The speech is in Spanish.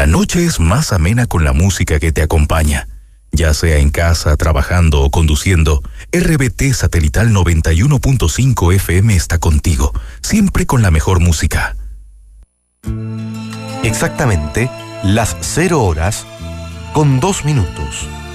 La noche es más amena con la música que te acompaña. Ya sea en casa, trabajando o conduciendo, RBT Satelital 91.5 FM está contigo, siempre con la mejor música. Exactamente las 0 horas con 2 minutos.